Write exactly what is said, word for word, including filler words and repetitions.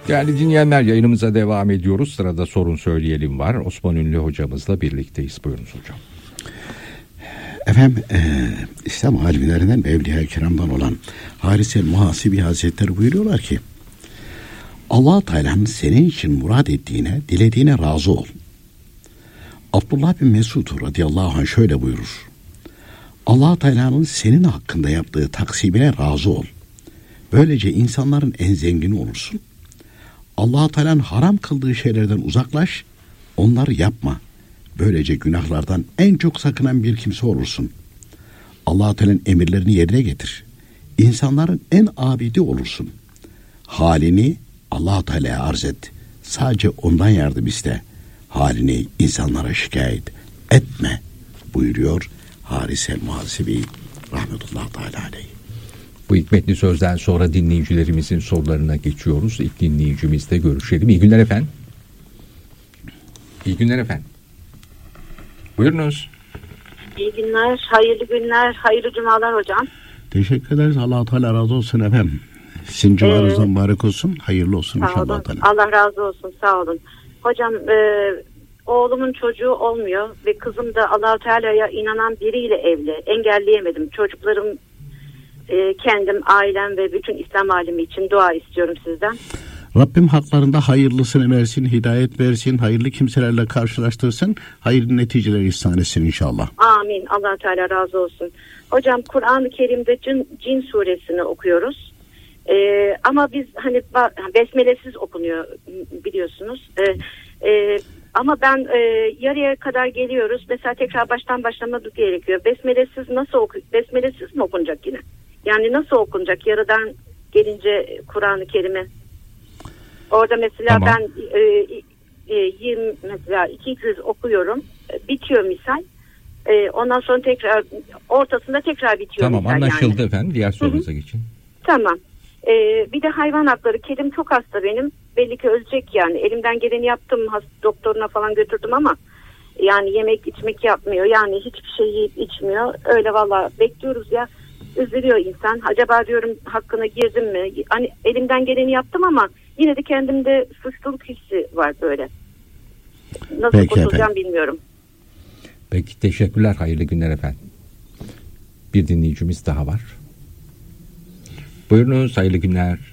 Değerli dinleyenler, yayınımıza devam ediyoruz. Sırada sorun söyleyelim var. Osman Ünlü hocamızla birlikteyiz. Buyurunuz hocam. Efendim e, İslam alimlerinden ve Evliya-i Kiram'dan olan Haris el-Muhasibi Hazretleri buyuruyorlar ki Allah Teala'nın senin için murad ettiğine, dilediğine razı ol. Abdullah bin Mesud radıyallahu anh şöyle buyurur: Allah Teala'nın senin hakkında yaptığı taksimine razı ol. Böylece insanların en zengini olursun. Allah Teala'nın haram kıldığı şeylerden uzaklaş, onları yapma. Böylece günahlardan en çok sakınan bir kimse olursun. Allah Teala'nın emirlerini yerine getir. İnsanların en abidi olursun. Halini Allah Teala'ya arz et. Sadece ondan yardım iste. Halini insanlara şikayet etme buyuruyor Haris el-Muhasibi rahmetullahi teala aleyh. Bu hikmetli sözden sonra dinleyicilerimizin sorularına geçiyoruz. İlk dinleyicimizle görüşelim. İyi günler efendim. İyi günler efendim. Buyurunuz. İyi günler, hayırlı günler, hayırlı cumalar hocam. Teşekkür ederiz. Allah Teala razı olsun efendim. Sizin cumanız ee, mübarek olsun. Hayırlı olsun inşallah. Allah razı olsun, sağ olun. Hocam e, oğlumun çocuğu olmuyor ve kızım da Allah Teala'ya inanan biriyle evli. Engelleyemedim. Çocuklarım, e, kendim, ailem ve bütün İslam alemi için dua istiyorum sizden. Rabbim haklarında hayırlısını versin, hidayet versin, hayırlı kimselerle karşılaştırsın, hayırlı neticeler ihsan etsin inşallah. Amin. Allah Teala razı olsun. Hocam Kur'an-ı Kerim'de Cin, Cin suresini okuyoruz. Ee, ama biz hani besmelesiz okunuyor biliyorsunuz. Ee, e, ama ben e, yarıya kadar geliyoruz. Mesela tekrar baştan başlamamız gerekiyor. Besmelesiz nasıl oku besmelesiz mi okunacak yine? Yani nasıl okunacak yarıdan gelince Kur'an-ı Kerim'i? Orada mesela tamam. ben e, e, yirmi mesela iki yüz okuyorum. Bitiyor misal. E, ondan sonra tekrar ortasında tekrar bitiyor tamam, misal. Tamam anlaşıldı yani. Efendim. Diğer sorunuza geçin. Tamam. Ee, bir de hayvan hakları. Kedim çok hasta benim. Belli ki ölecek yani. Elimden geleni yaptım. Doktoruna falan götürdüm ama yani yemek içmek yapmıyor. Yani hiçbir şey yiyip içmiyor. Öyle valla bekliyoruz ya. Üzülüyor insan. Acaba diyorum hakkına girdim mi? Hani elimden geleni yaptım ama yine de kendimde suçluluk hissi var böyle. Nasıl Peki kurtulacağım efendim. bilmiyorum. Peki teşekkürler. Hayırlı günler efendim. Bir dinleyicimiz daha var. Buyurunuz, hayırlı günler.